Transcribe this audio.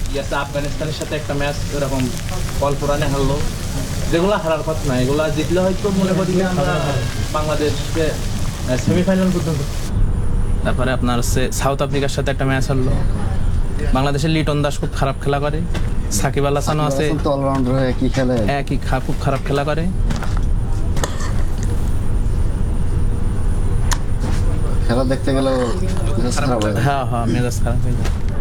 ইয়াতে আফগানিস্তানের সাথে একটা ম্যাচ এরকম অল্প রানে হারলো, যেগুলো হারার কথা না, এগুলো জিতলে হয়তো মনে করি যে আমরা বাংলাদেশকে সেমিফাইনাল পর্যন্ত। তারপরে আপনার হচ্ছে সাউথ আফ্রিকার সাথে একটা ম্যাচ হারলো। বাংলাদেশের লিটন দাস খুব খারাপ খেলা করে, সাকিব আল হাসানও আছে, অলরাউন্ডার হয়ে কি খেলে, খুব খারাপ খেলা করে। খেলা দেখতে গেলেও মেজাজ খারাপ হয়ে যায়। হ্যাঁ মেজাজ খারাপ হয়ে যায়।